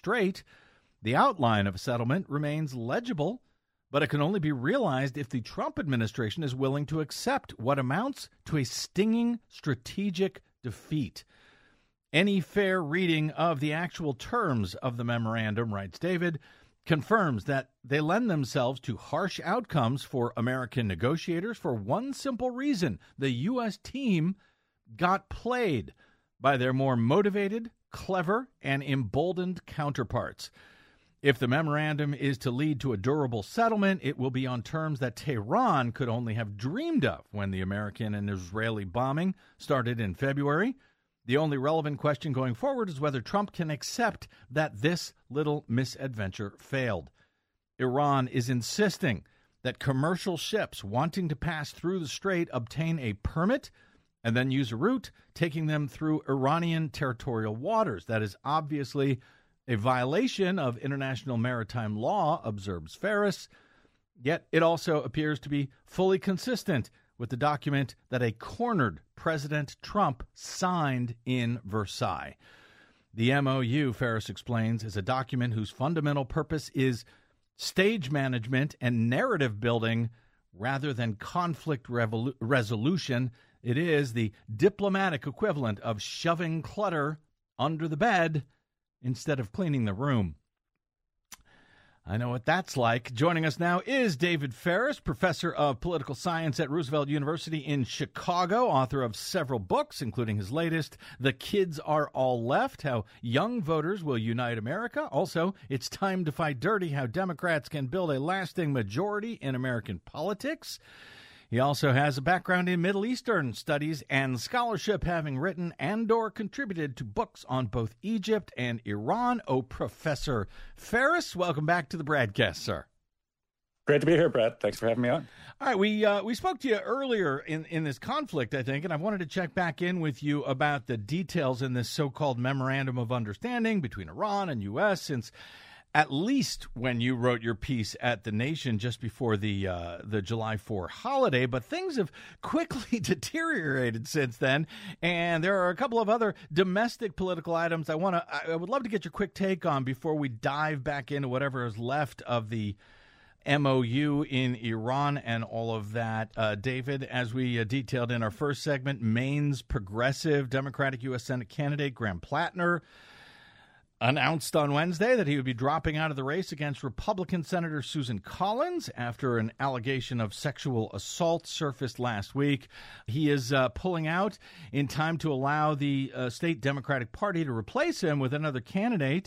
Strait. The outline of a settlement remains legible, but it can only be realized if the Trump administration is willing to accept what amounts to a stinging strategic defeat. Any fair reading of the actual terms of the memorandum, writes David, confirms that they lend themselves to harsh outcomes for American negotiators for one simple reason: the U.S. team got played by their more motivated, clever, and emboldened counterparts. If the memorandum is to lead to a durable settlement, it will be on terms that Tehran could only have dreamed of when the American and Israeli bombing started in February. The only relevant question going forward is whether Trump can accept that this little misadventure failed. Iran is insisting that commercial ships wanting to pass through the strait obtain a permit and then use a route taking them through Iranian territorial waters. That is obviously a violation of international maritime law, observes Ferris, yet it also appears to be fully consistent with the document that a cornered President Trump signed in Versailles. The MOU, Ferris explains, is a document whose fundamental purpose is stage management and narrative building rather than conflict resolution. It is the diplomatic equivalent of shoving clutter under the bed instead of cleaning the room. I know what that's like. Joining us now is David Ferris, professor of political science at Roosevelt University in Chicago, author of several books, including his latest, The Kids Are All Left, How Young Voters Will Unite America. Also, It's Time to Fight Dirty, How Democrats Can Build a Lasting Majority in American Politics. He also has a background in Middle Eastern studies and scholarship, having written and/or contributed to books on both Egypt and Iran. Oh, Professor Ferris, welcome back to the BradCast, sir. Great to be here, Brad. Thanks for having me on. All right, we spoke to you earlier in this conflict, I think, and I wanted to check back in with you about the details in this so-called Memorandum of Understanding between Iran and U.S., since at least when you wrote your piece at The Nation just before the July 4 holiday, but things have quickly deteriorated since then, and there are a couple of other domestic political items I would love to get your quick take on before we dive back into whatever is left of the MOU in Iran and all of that. David, as we detailed in our first segment, Maine's progressive Democratic U.S. Senate candidate Graham Plattner announced on Wednesday that he would be dropping out of the race against Republican Senator Susan Collins after an allegation of sexual assault surfaced last week. He is pulling out in time to allow the state Democratic Party to replace him with another candidate.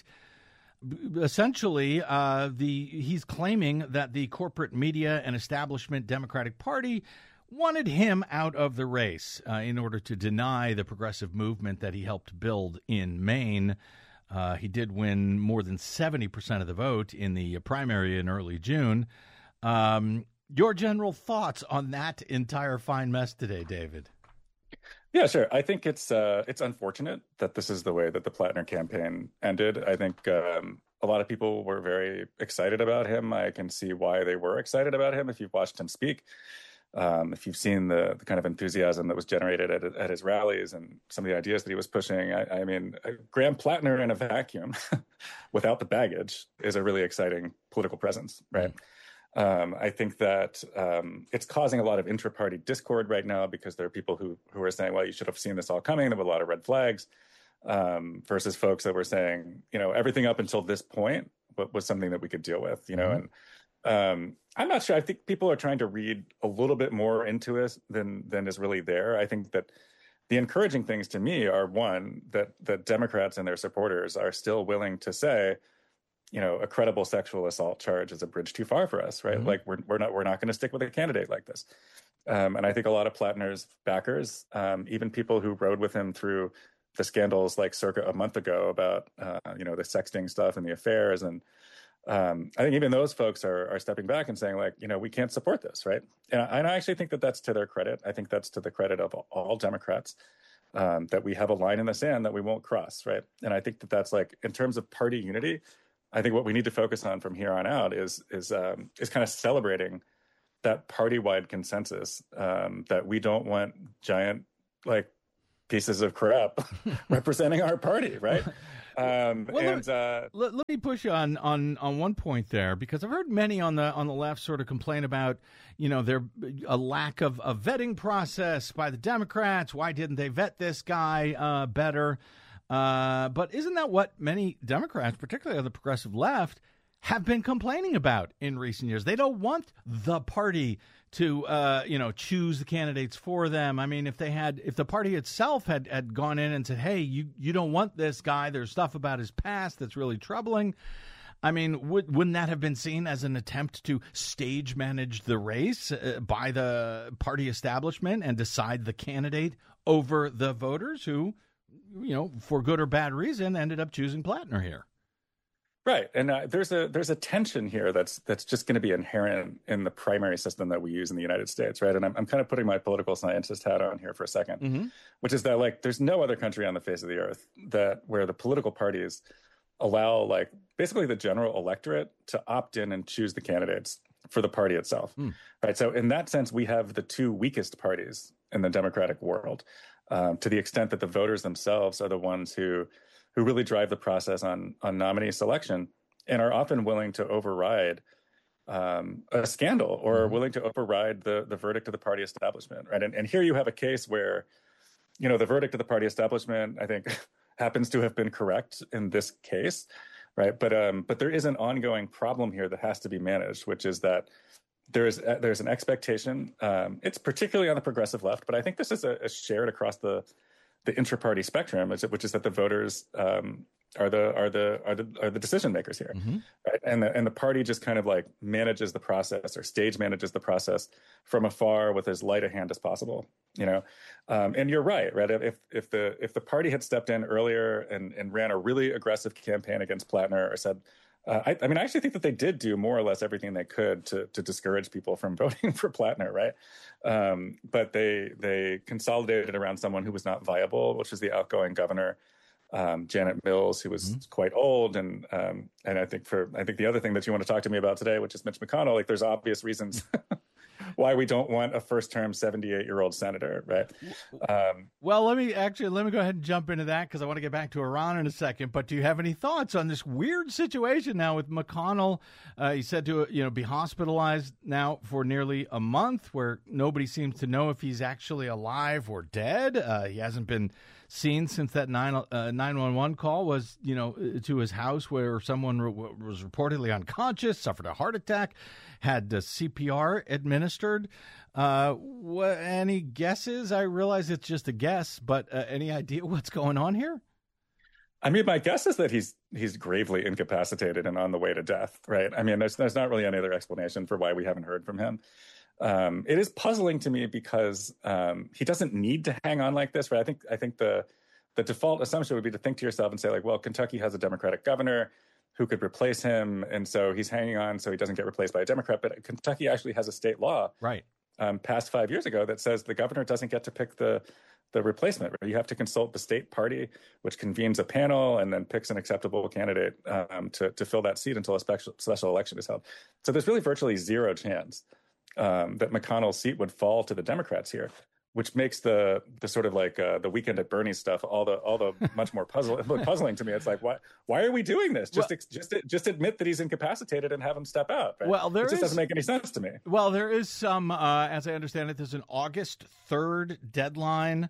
Essentially, he's claiming that the corporate media and establishment Democratic Party wanted him out of the race in order to deny the progressive movement that he helped build in Maine. He did win more than 70% of the vote in the primary in early June. Your general thoughts on that entire fine mess today, David? Yeah, sure. I think it's unfortunate that this is the way that the Plattner campaign ended. I think a lot of people were very excited about him. I can see why they were excited about him if you've watched him speak. If you've seen the kind of enthusiasm that was generated at his rallies and some of the ideas that he was pushing, I mean, Graham Plattner in a vacuum without the baggage is a really exciting political presence, right? I think that it's causing a lot of intra-party discord right now because there are people who are saying, well, you should have seen this all coming. There were a lot of red flags versus folks that were saying, everything up until this point was something that we could deal with, and I'm not sure. I think people are trying to read a little bit more into it than is really there. I think that the encouraging things to me are, one, that Democrats and their supporters are still willing to say, a credible sexual assault charge is a bridge too far for us, right? Mm-hmm. Like we're not going to stick with a candidate like this. And I think a lot of Plattner's backers, even people who rode with him through the scandals like circa a month ago about the sexting stuff and the affairs, and I think even those folks are stepping back and saying, like, we can't support this, right? And I actually think that that's to their credit. I think that's to the credit of all Democrats, that we have a line in the sand that we won't cross, right? And I think that that's, like, in terms of party unity, I think what we need to focus on from here on out is kind of celebrating that party-wide consensus, that we don't want giant, like, pieces of crap representing our party, right? Let me push on one point there, because I've heard many on the left sort of complain about, there a lack of a vetting process by the Democrats. Why didn't they vet this guy better? But isn't that what many Democrats, particularly on the progressive left, have been complaining about in recent years? They don't want the party to, choose the candidates for them. I mean, if the party itself had gone in and said, hey, you don't want this guy, there's stuff about his past that's really troubling. I mean, wouldn't that have been seen as an attempt to stage manage the race by the party establishment and decide the candidate over the voters who, for good or bad reason, ended up choosing Plattner here? Right, and there's a tension here that's just going to be inherent in the primary system that we use in the United States, right? And I'm kind of putting my political scientist hat on here for a second, which is that there's no other country on the face of the earth where the political parties allow basically the general electorate to opt in and choose the candidates for the party itself, right? So in that sense, we have the two weakest parties in the democratic world, to the extent that the voters themselves are the ones who really drive the process on nominee selection and are often willing to override a scandal or willing to override the verdict of the party establishment, right? And here you have a case where, the verdict of the party establishment, I think, happens to have been correct in this case, right? But there is an ongoing problem here that has to be managed, which is that there's an expectation. It's particularly on the progressive left, but I think this is shared across the intra-party spectrum, which is that the voters are the decision makers here, right? And the party just kind of manages the process or stage manages the process from afar with as light a hand as possible, And you're right? If the party had stepped in earlier and ran a really aggressive campaign against Plattner or said, I actually think that they did do more or less everything they could to discourage people from voting for Plattner, right? But they consolidated around someone who was not viable, which was the outgoing governor, Janet Mills, who was quite old, and I think the other thing that you want to talk to me about today, which is Mitch McConnell. There's obvious reasons why we don't want a first-term 78-year-old senator, right? Well, let me go ahead and jump into that because I want to get back to Iran in a second. But do you have any thoughts on this weird situation now with McConnell? He's said to be hospitalized now for nearly a month, where nobody seems to know if he's actually alive or dead. He hasn't been seen since that 911 call was, to his house, where someone was reportedly unconscious, suffered a heart attack, had CPR administered. Any guesses? I realize it's just a guess, but any idea what's going on here? I mean, my guess is that he's gravely incapacitated and on the way to death, right? I mean, there's not really any other explanation for why we haven't heard from him. It is puzzling to me because he doesn't need to hang on like this, right? I think the default assumption would be to think to yourself and say, well, Kentucky has a Democratic governor who could replace him, and so he's hanging on so he doesn't get replaced by a Democrat. But Kentucky actually has a state law, right, passed 5 years ago that says the governor doesn't get to pick the replacement. Right? You have to consult the state party, which convenes a panel and then picks an acceptable candidate to fill that seat until a special election is held. So there's really virtually zero chance that McConnell's seat would fall to the Democrats here, which makes the sort of the Weekend at Bernie's stuff all the much more puzzling to me. It's why are we doing this? Just admit that he's incapacitated and have him step out. Right? Well, it just doesn't make any sense to me. Well, there is some, as I understand it, there's an August 3rd deadline.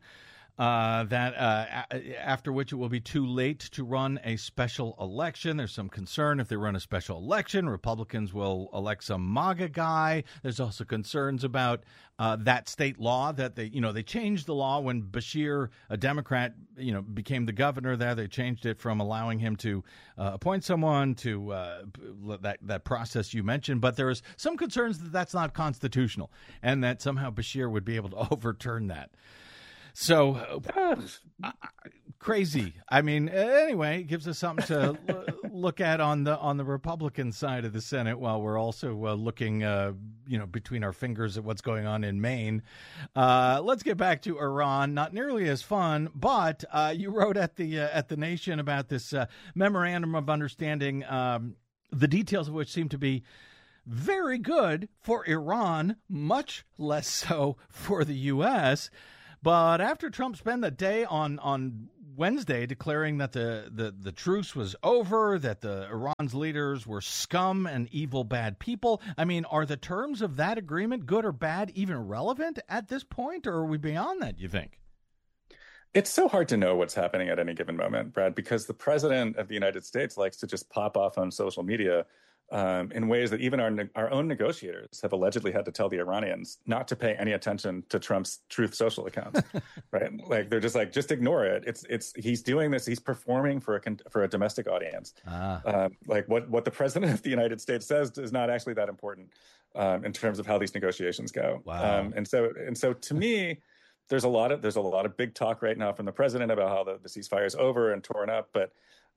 After which it will be too late to run a special election. There's some concern if they run a special election, Republicans will elect some MAGA guy. There's also concerns about that state law that they changed the law when Bashir, a Democrat, became the governor there. They changed it from allowing him to appoint someone to that process you mentioned. But there is some concerns that that's not constitutional and that somehow Bashir would be able to overturn that. So crazy. I mean, anyway, it gives us something to look at on the Republican side of the Senate while we're also looking, between our fingers at what's going on in Maine. Let's get back to Iran. Not nearly as fun, but you wrote at the Nation about this memorandum of understanding, the details of which seem to be very good for Iran, much less so for the U.S. But after Trump spent the day on Wednesday declaring that the truce was over, that the Iran's leaders were scum and evil, bad people. I mean, are the terms of that agreement, good or bad, even relevant at this point, or are we beyond that, you think? It's so hard to know what's happening at any given moment, Brad, because the president of the United States likes to just pop off on social media in ways that even our own negotiators have allegedly had to tell the Iranians not to pay any attention to Trump's Truth Social accounts, right? Like they're just like, just ignore it. He's doing this. He's performing for a domestic audience. Like what the president of the United States says is not actually that important in terms of how these negotiations go. Wow. And so to me, there's a lot of big talk right now from the president about how the ceasefire is over and torn up, but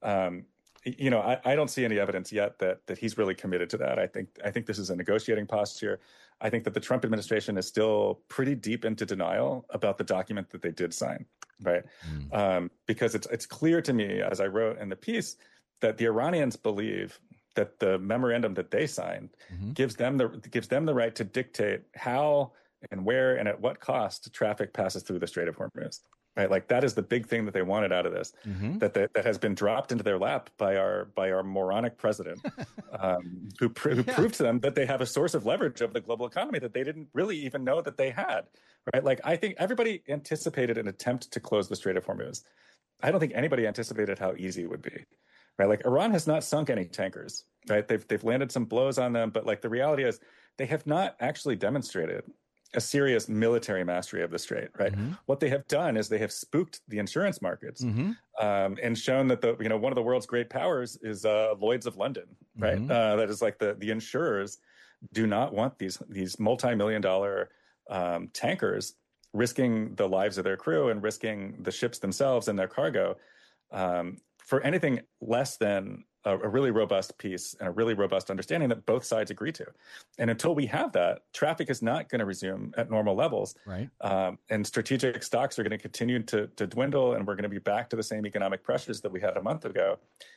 I don't see any evidence yet that he's really committed to that. I think this is a negotiating posture. I think that the Trump administration is still pretty deep into denial about the document that they did sign, right? Because it's clear to me, as I wrote in the piece, that the Iranians believe that the memorandum that they signed gives them the right to dictate how and where and at what cost traffic passes through the Strait of Hormuz. Right, like that is the big thing that they wanted out of this, that has been dropped into their lap by our moronic president, who proved to them that they have a source of leverage over the global economy that they didn't really even know that they had. Right, like I think everybody anticipated an attempt to close the Strait of Hormuz. I don't think anybody anticipated how easy it would be. Right, like Iran has not sunk any tankers. Right, they've landed some blows on them, but like the reality is they have not actually demonstrated a serious military mastery of the strait, right? What they have done is they have spooked the insurance markets and shown that one of the world's great powers is Lloyd's of London, right? That is like the insurers do not want these multi-million-dollar tankers risking the lives of their crew and risking the ships themselves and their cargo for anything less than a really robust piece and a really robust understanding that both sides agree to. And until we have that, traffic is not going to resume at normal levels. Right. And strategic stocks are going to continue to dwindle, and we're going to be back to the same economic pressures that we had a month ago,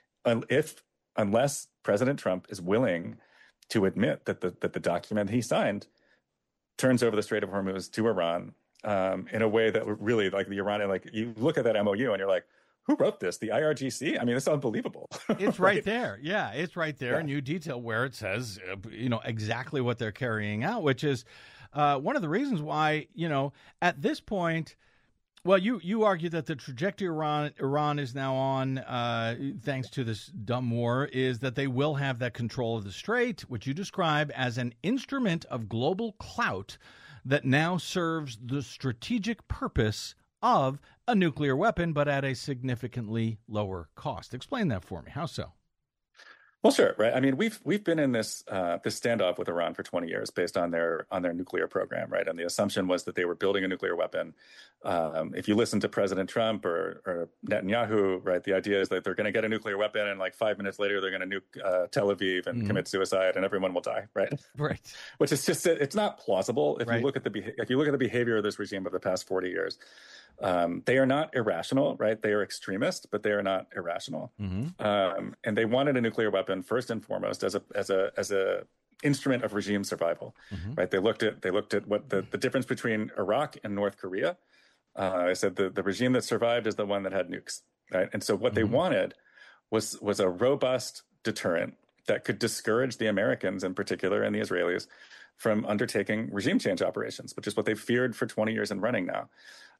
unless President Trump is willing to admit that the document he signed turns over the Strait of Hormuz to Iran in a way that really, like the Iranian, like you look at that MOU and you're like, who wrote this? The IRGC? I mean, it's unbelievable. It's right there. Yeah, it's right there. Yeah. And you detail where it says, exactly what they're carrying out, which is one of the reasons why, at this point, well, you argue that the trajectory Iran is now on, thanks to this dumb war, is that they will have that control of the strait, which you describe as an instrument of global clout that now serves the strategic purpose of a nuclear weapon, but at a significantly lower cost. Explain that for me. How so? Well, sure, right. I mean, we've been in this standoff with Iran for 20 years based on their nuclear program, right? And the assumption was that they were building a nuclear weapon. If you listen to President Trump or Netanyahu, right, the idea is that they're going to get a nuclear weapon and like 5 minutes later they're going to nuke Tel Aviv and commit suicide and everyone will die, right? Right. Which is just it's not plausible if you look at the behavior of this regime of the past 40 years. They are not irrational, right? They are extremist, but they are not irrational. And they wanted a nuclear weapon first and foremost as a instrument of regime survival, right? They looked at what the difference between Iraq and North Korea. I said the regime that survived is the one that had nukes, right? And so what they wanted was a robust deterrent that could discourage the Americans in particular and the Israelis from undertaking regime change operations, which is what they've feared for 20 years and running now.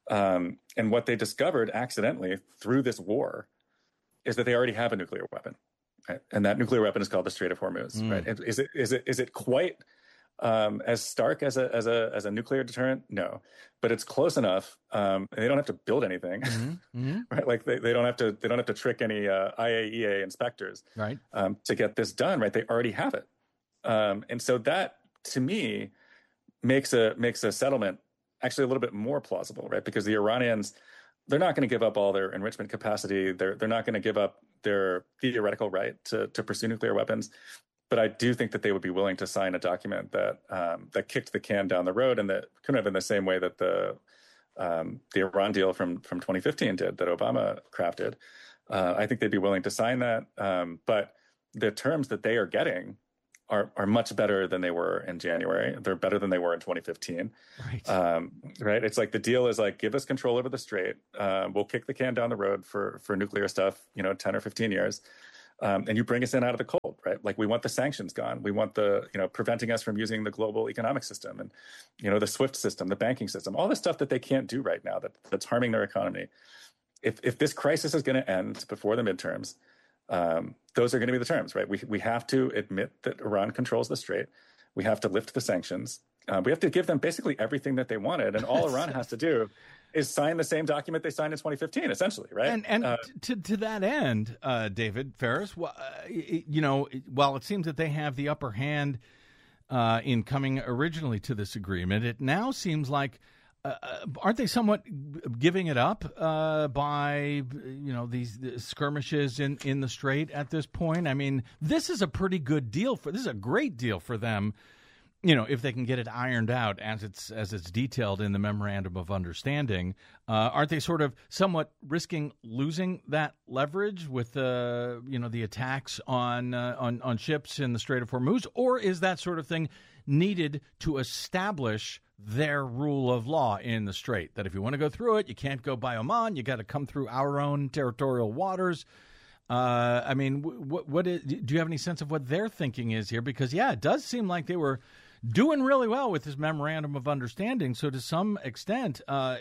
And what they discovered accidentally through this war is that they already have a nuclear weapon, right? And that nuclear weapon is called the Strait of Hormuz, right? Is it quite as stark as a nuclear deterrent? No, but it's close enough. They don't have to build anything, right? Like they don't have to trick any IAEA inspectors, right, to get this done, right? They already have it, and so that to me makes a settlement actually a little bit more plausible, right? Because the Iranians, they're not going to give up all their enrichment capacity. They're not going to give up their theoretical right to pursue nuclear weapons. But I do think that they would be willing to sign a document that kicked the can down the road, and that kind of in the same way that the Iran deal from 2015 did, that Obama crafted. I think they'd be willing to sign that. But the terms that they are getting are much better than they were in January. They're better than they were in 2015. Right. Right. It's like the deal is like, give us control over the strait. We'll kick the can down the road for nuclear stuff, 10 or 15 years. And you bring us in out of the cold, right? Like we want the sanctions gone. We want the, preventing us from using the global economic system and, the SWIFT system, the banking system, all the stuff that they can't do right now that's harming their economy. If this crisis is going to end before the midterms, those are going to be the terms, right? We have to admit that Iran controls the strait. We have to lift the sanctions. We have to give them basically everything that they wanted. And all Iran has to do is sign the same document they signed in 2015, essentially, right? And to that end, David Faris, while it seems that they have the upper hand in coming originally to this agreement, it now seems like aren't they somewhat giving it up by these skirmishes in the strait at this point? I mean, this is a pretty good deal this is a great deal for them. If they can get it ironed out as it's detailed in the memorandum of understanding, aren't they sort of somewhat risking losing that leverage with the attacks on ships in the Strait of Hormuz, or is that sort of thing needed to establish their rule of law in the strait? That if you want to go through it, you can't go by Oman, you got to come through our own territorial waters. I mean, do you have any sense of what their thinking is here? Because it does seem like they were doing really well with this memorandum of understanding. So to some extent,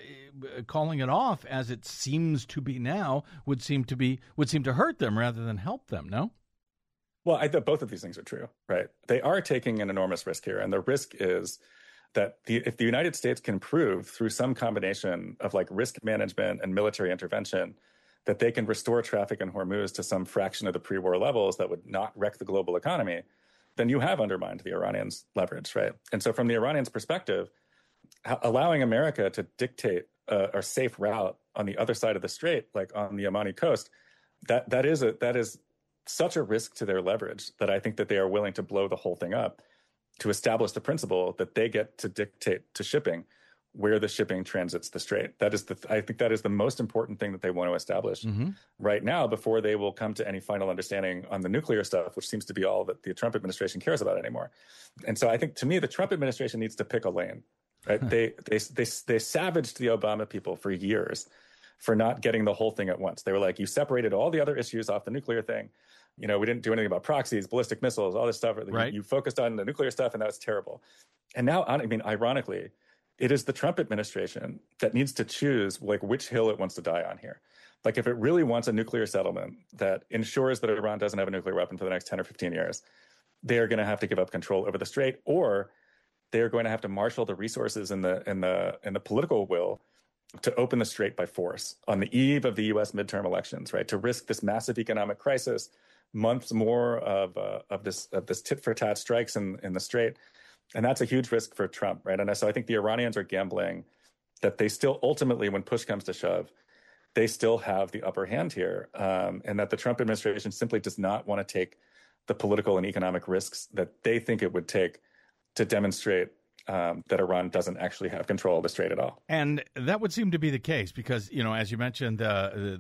calling it off as it seems to be now would seem to hurt them rather than help them. No? Well, I think both of these things are true, right? They are taking an enormous risk here. And the risk is that if the United States can prove through some combination of like risk management and military intervention that they can restore traffic in Hormuz to some fraction of the pre-war levels that would not wreck the global economy, then you have undermined the Iranians' leverage, right? And so from the Iranians' perspective, allowing America to dictate a safe route on the other side of the strait, like on the Omani coast, that is such a risk to their leverage that I think that they are willing to blow the whole thing up to establish the principle that they get to dictate to shipping where the shipping transits the strait. I think that is the most important thing that they want to establish right now before they will come to any final understanding on the nuclear stuff, which seems to be all that the Trump administration cares about anymore. And so I think, to me, the Trump administration needs to pick a lane, right? They savaged the Obama people for years for not getting the whole thing at once. They were like, you separated all the other issues off the nuclear thing. We didn't do anything about proxies, ballistic missiles, all this stuff. Right. You focused on the nuclear stuff, and that was terrible. And now, ironically, it is the Trump administration that needs to choose which hill it wants to die on here. Like if it really wants a nuclear settlement that ensures that Iran doesn't have a nuclear weapon for the next 10 or 15 years, they are going to have to give up control over the strait, or they are going to have to marshal the resources and the political will to open the strait by force on the eve of the U.S. midterm elections, right? To risk this massive economic crisis, months more of this tit for tat strikes in the strait. And that's a huge risk for Trump, right? And so I think the Iranians are gambling that they still ultimately, when push comes to shove, they still have the upper hand here, and that the Trump administration simply does not want to take the political and economic risks that they think it would take to demonstrate that Iran doesn't actually have control of the strait at all. And that would seem to be the case because, as you mentioned, the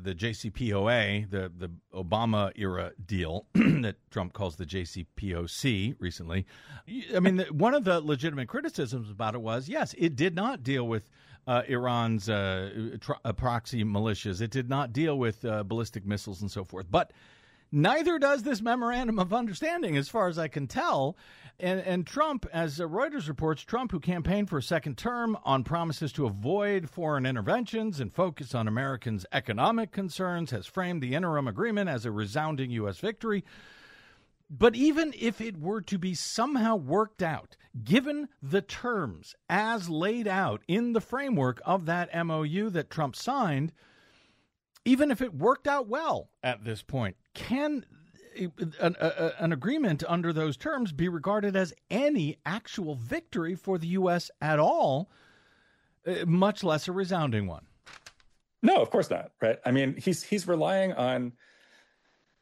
JCPOA, the Obama-era deal that Trump calls the JCPOC recently, one of the legitimate criticisms about it was, yes, it did not deal with Iran's proxy militias. It did not deal with ballistic missiles and so forth. But neither does this memorandum of understanding, as far as I can tell. And Trump, as Reuters reports, Trump, who campaigned for a second term on promises to avoid foreign interventions and focus on Americans' economic concerns, has framed the interim agreement as a resounding U.S. victory. But even if it were to be somehow worked out, given the terms as laid out in the framework of that MOU that Trump signed, even if it worked out well at this point, can an agreement under those terms be regarded as any actual victory for the U.S. at all, much less a resounding one? No, of course not, right? He's relying on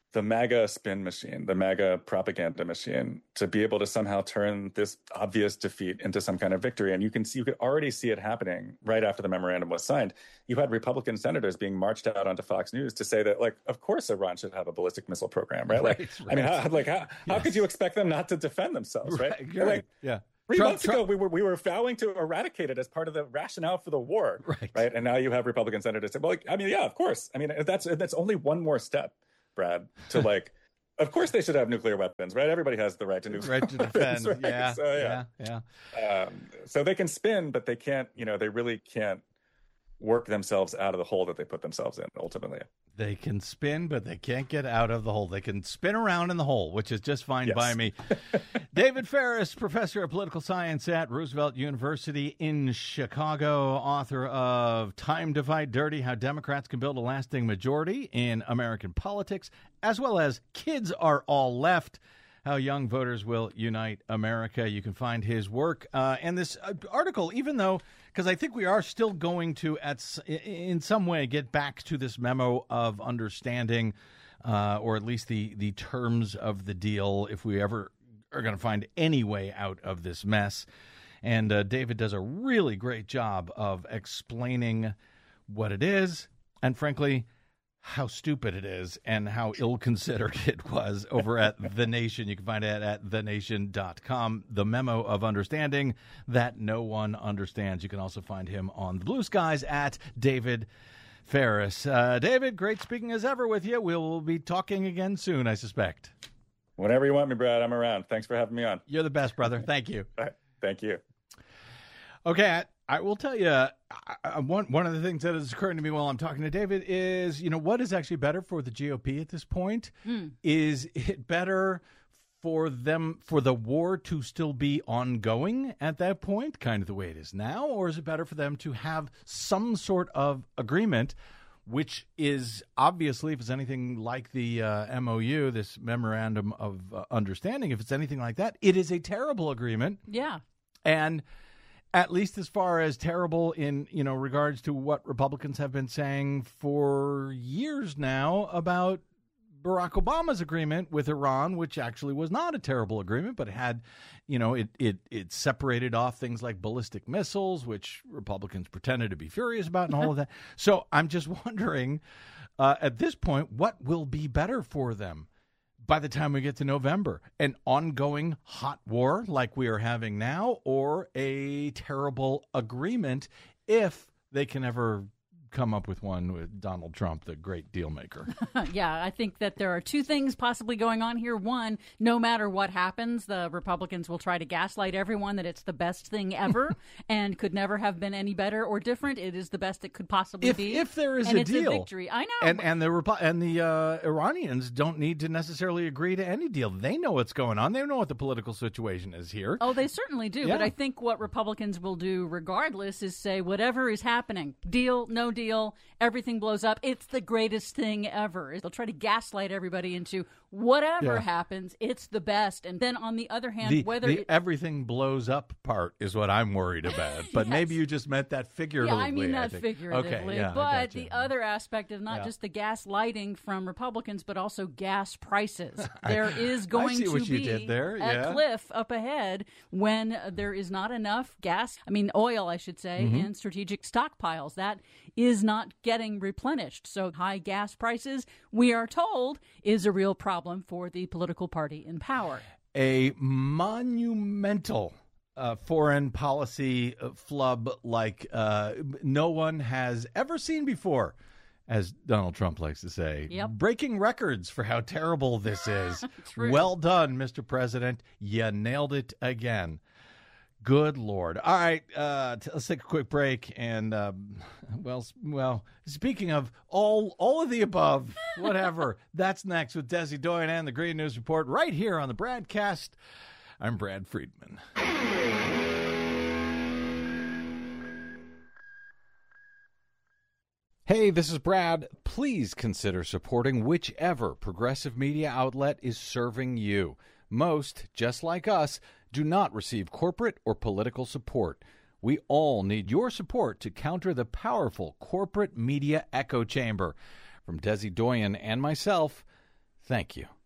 the MAGA spin machine, the MAGA propaganda machine, to be able to somehow turn this obvious defeat into some kind of victory. And you could already see it happening right after the memorandum was signed. You had Republican senators being marched out onto Fox News to say that, like, of course Iran should have a ballistic missile program, right? Like, right. I mean, how could you expect them not to defend themselves, right? Right. Like, yeah. 3 months ago, we were vowing to eradicate it as part of the rationale for the war, right? And now you have Republican senators say, well, like, I mean, yeah, of course. I mean, that's only one more step, Brad, to like, of course they should have nuclear weapons, right? Everybody has the right to nuclear weapons, defend. Right? Yeah, So, yeah. So they can spin, but they can't, they really can't work themselves out of the hole that they put themselves in, ultimately. They can spin, but they can't get out of the hole. They can spin around in the hole, which is just fine by me. David Ferris, professor of political science at Roosevelt University in Chicago, author of Time to Fight Dirty, How Democrats Can Build a Lasting Majority in American Politics, as well as Kids Are All Left, How Young Voters Will Unite America. You can find his work and this article, even though, because I think we are still going to, in some way, get back to this memo of understanding, or at least the terms of the deal, if we ever are going to find any way out of this mess. And David does a really great job of explaining what it is, and frankly, how stupid it is and how ill-considered it was over at The Nation. You can find it at thenation.com. The Memo of Understanding That No One Understands. You can also find him on the Blue Skies at David Ferris. David, great speaking as ever with you. We'll be talking again soon, I suspect. Whenever you want me, Brad, I'm around. Thanks for having me on. You're the best, brother. Thank you. Thank you. Okay, I will tell you, one of the things that is occurring to me while I'm talking to David is, what is actually better for the GOP at this point? Is it better for the war to still be ongoing at that point, kind of the way it is now, or is it better for them to have some sort of agreement, which is obviously, if it's anything like the MOU, this Memorandum of Understanding, if it's anything like that, it is a terrible agreement. Yeah. And at least as far as terrible in, regards to what Republicans have been saying for years now about Barack Obama's agreement with Iran, which actually was not a terrible agreement, but it had, it separated off things like ballistic missiles, which Republicans pretended to be furious about and all of that. So I'm just wondering, at this point, what will be better for them? By the time we get to November, an ongoing hot war like we are having now, or a terrible agreement if they can ever come up with one with Donald Trump, the great deal maker. Yeah, I think that there are two things possibly going on here. One, no matter what happens, the Republicans will try to gaslight everyone that it's the best thing ever and could never have been any better or different. It is the best it could possibly be. If there is and a it's deal. A victory. I know. And the Iranians don't need to necessarily agree to any deal. They know what's going on. They know what the political situation is here. Oh, they certainly do. Yeah. But I think what Republicans will do regardless is say whatever is happening, deal, no deal, everything blows up. It's the greatest thing ever. They'll try to gaslight everybody into whatever happens, it's the best. And then on the other hand, the everything blows up part is what I'm worried about. But maybe you just meant that figuratively. Yeah, I mean that figuratively. Okay, but the other aspect of not just the gaslighting from Republicans, but also gas prices. There is going to be a cliff up ahead when there is not enough oil, I should say, in strategic stockpiles. That is not getting replenished. So high gas prices, we are told, is a real problem for the political party in power. A monumental foreign policy flub like no one has ever seen before, as Donald Trump likes to say. Yep. Breaking records for how terrible this is. True. Well done, Mr. President. You nailed it again. Good Lord. All right, let's take a quick break. And, well, speaking of all of the above, whatever, that's next with Desi Doyen and the Green News Report right here on the Bradcast. I'm Brad Friedman. Hey, this is Brad. Please consider supporting whichever progressive media outlet is serving you. Most, just like us, do not receive corporate or political support. We all need your support to counter the powerful corporate media echo chamber. From Desi Doyen and myself, Thank you.